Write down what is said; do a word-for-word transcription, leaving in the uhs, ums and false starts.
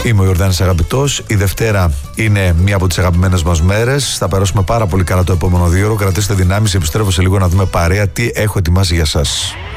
Είμαι ο Ιορδάνης Αγαπητός. Η Δευτέρα είναι μία από τις αγαπημένες μας μέρες. Θα περάσουμε πάρα πολύ καλά το επόμενο δύο ώρο. Κρατήστε δυνάμεις. Επιστρέφω σε λίγο να δούμε παρέα τι έχω ετοιμάσει για σας.